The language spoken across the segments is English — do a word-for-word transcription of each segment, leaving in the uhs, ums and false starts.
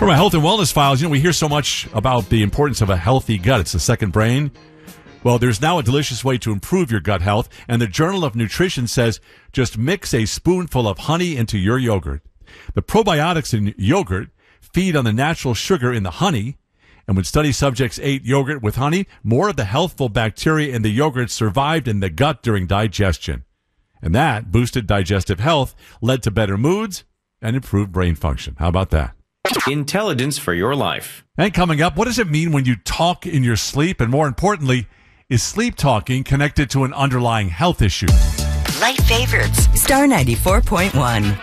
From our health and wellness files, you know, we hear so much about the importance of a healthy gut. It's the second brain. Well, there's now a delicious way to improve your gut health, and the Journal of Nutrition says just mix a spoonful of honey into your yogurt. The probiotics in yogurt feed on the natural sugar in the honey, and when study subjects ate yogurt with honey, more of the healthful bacteria in the yogurt survived in the gut during digestion. And that boosted digestive health, led to better moods, and improved brain function. How about that? Intelligence for your life. And coming up, what does it mean when you talk in your sleep? And more importantly, is sleep talking connected to an underlying health issue? Life Favorites, Star ninety-four point one.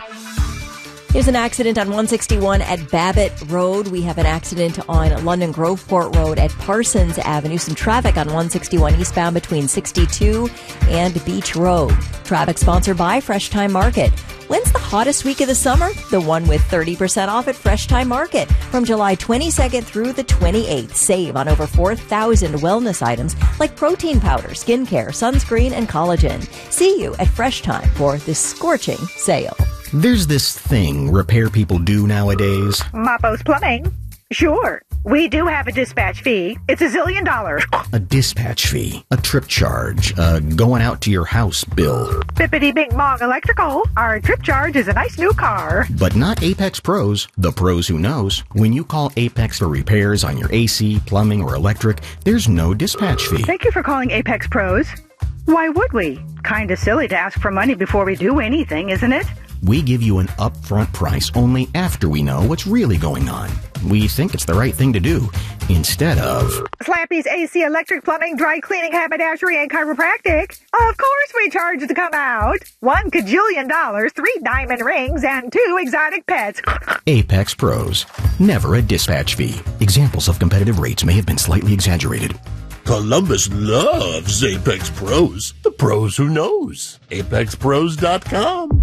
Here's an accident on one sixty-one at Babbitt Road. We have an accident on London Groveport Road at Parsons Avenue. Some traffic on one sixty-one eastbound between sixty-two and Beach Road. Traffic sponsored by Fresh Time Market. When's the hottest week of the summer? The one with thirty percent off at Fresh Time Market. From July twenty-second through the twenty-eighth, save on over four thousand wellness items like protein powder, skincare, sunscreen, and collagen. See you at Fresh Time for this scorching sale. There's this thing repair people do nowadays. Mapo's Plumbing. Sure, we do have a dispatch fee. It's a zillion dollars. A dispatch fee, a trip charge, a going out to your house bill. Bippity Bing Bong Electrical. Our trip charge is a nice new car. But not Apex Pros, the pros who knows. When you call Apex for repairs on your A C, plumbing, or electric, there's no dispatch fee. Thank you for calling Apex Pros. Why would we? Kinda silly to ask for money before we do anything, isn't it? We give you an upfront price only after we know what's really going on. We think it's the right thing to do, instead of Slappy's A C, electric, plumbing, dry cleaning, haberdashery, and chiropractic. Of course we charge to come out. One cajillion dollars, three diamond rings, and two exotic pets. Apex Pros. Never a dispatch fee. Examples of competitive rates may have been slightly exaggerated. Columbus loves Apex Pros. The pros who knows. apex pros dot com.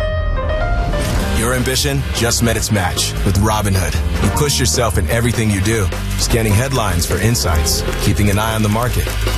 Your ambition just met its match with Robinhood. You push yourself in everything you do, scanning headlines for insights, keeping an eye on the market,